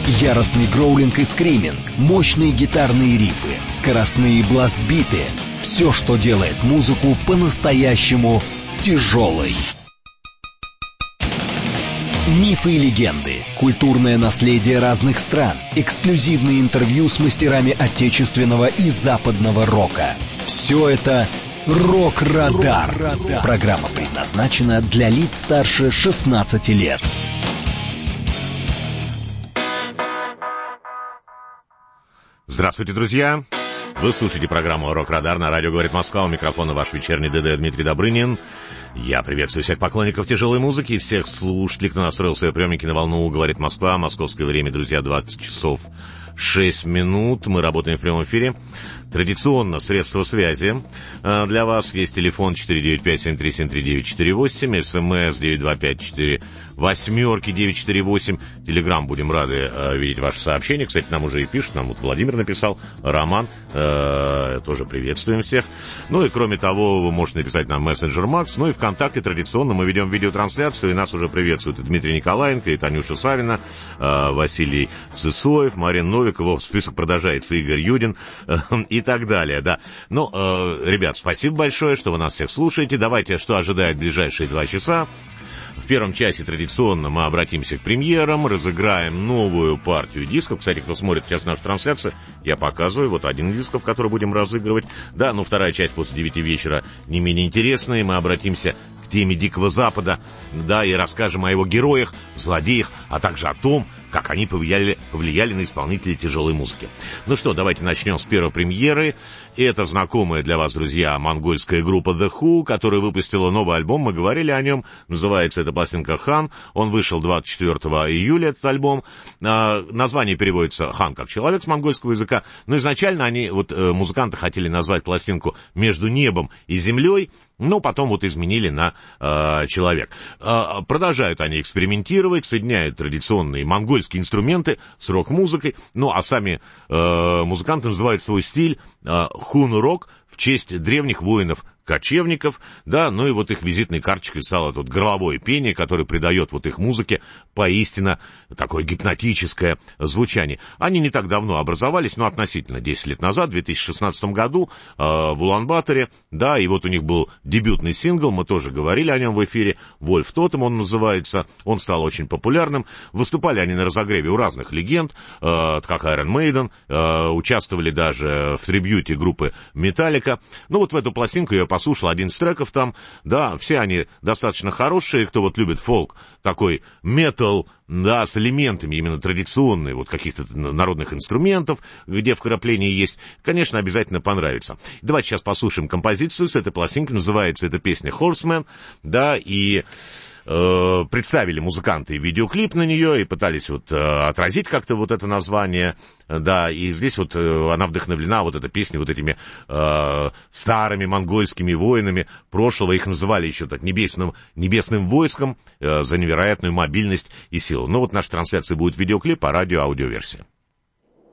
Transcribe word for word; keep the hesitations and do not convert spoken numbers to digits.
Яростный гроулинг и скриминг, мощные гитарные рифы, скоростные бласт-биты — все, что делает музыку по-настоящему тяжелой. Мифы и легенды, культурное наследие разных стран, эксклюзивные интервью с мастерами отечественного и западного рока. Все это «Рок-Радар». Рок-Радар. Программа предназначена для лиц старше шестнадцати лет. Здравствуйте, друзья! Вы слушаете программу «Рок-Радар» на радио «Говорит Москва». У микрофона ваш вечерний ДД Дмитрий Добрынин. Я приветствую всех поклонников тяжелой музыки и всех слушателей, кто настроил свои приемники на волну «Говорит Москва». Московское время, друзья, двадцать часов шесть минут. Мы работаем в прямом эфире. Традиционно средства связи для вас есть телефон четыре девять пять семь три семь три девять четыре восемь, смс девять два пять четыре восьмерки девять четыре восемь. Телеграм, будем рады э, видеть ваши сообщения. Кстати, нам уже и пишут, нам вот Владимир написал, Роман, э, тоже приветствуем всех. Ну и кроме того, вы можете написать нам мессенджер Макс, ну и ВКонтакте традиционно мы ведем видеотрансляцию, и нас уже приветствуют и Дмитрий Николаенко, и Танюша Савина, э, Василий Сысоев, Марина Новикова, список продолжается, Игорь Юдин э, и так далее, да. Ну, э, ребят, спасибо большое, что вы нас всех слушаете. Давайте, что ожидает ближайшие два часа. В первом часе традиционно мы обратимся к премьерам, разыграем новую партию дисков. Кстати, кто смотрит сейчас нашу трансляцию, я показываю, вот один из дисков, который будем разыгрывать. Да, ну вторая часть после девяти вечера не менее интересная. Мы обратимся к теме Дикого Запада, да, и расскажем о его героях, злодеях, а также о том, как они повлияли, повлияли на исполнителей тяжелой музыки. Ну что, давайте начнем с первой премьеры. Это знакомая для вас, друзья, монгольская группа The Who, которая выпустила новый альбом, мы говорили о нем, называется эта пластинка «Хан». Он вышел двадцать четвёртого июля, этот альбом. А, название переводится «Хан» как человек с монгольского языка, но изначально они, вот музыканты хотели назвать пластинку «Между небом и землей», но потом вот изменили на э, «человек». Э, продолжают они экспериментировать, соединяют традиционные монгольские инструменты с рок-музыкой, ну а сами э, музыканты называют свой стиль э, «хун-рок» в честь древних воинов кочевников, да, ну и вот их визитной карточкой стало тут горловое пение, которое придает вот их музыке поистине такое гипнотическое звучание. Они не так давно образовались, ну, относительно десять лет назад, в две тысячи шестнадцатом году, э, в Улан-Баторе, да, и вот у них был дебютный сингл, мы тоже говорили о нем в эфире, «Вольф Тотем» он называется, он стал очень популярным, выступали они на разогреве у разных легенд, э, как Iron Maiden, э, участвовали даже в трибьюте группы Metallica, ну вот в эту пластинку я послушал одиннадцать треков там, да, все они достаточно хорошие, кто вот любит фолк, такой метал, да, с элементами именно традиционные, вот каких-то народных инструментов, где вкрапления есть, конечно, обязательно понравится. Давайте сейчас послушаем композицию с этой пластинки, называется эта песня «Horseman», да, и э, представили музыканты видеоклип на нее и пытались вот э, отразить как-то вот это название, да, и здесь вот э, она вдохновлена, вот эта песня, вот этими э, старыми монгольскими воинами прошлого, их называли еще так небесным, небесным войском э, за невероятную мобильность и силу. Ну вот наша трансляция будет видеоклип, а радио аудиоверсия.